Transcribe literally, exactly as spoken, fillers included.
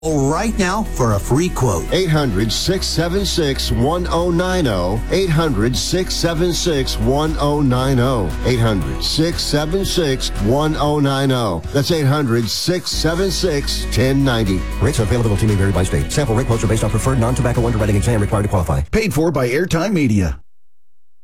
Right now for a free quote. eight hundred, six seven six, one oh nine oh. eight hundred, six seven six, one oh nine oh. eight hundred, six seven six, one oh nine oh. That's eight hundred, six seven six, one oh nine oh. Rates and availability may vary by state. Sample rate quotes are based on preferred non-tobacco underwriting exam required to qualify. Paid for by Airtime Media.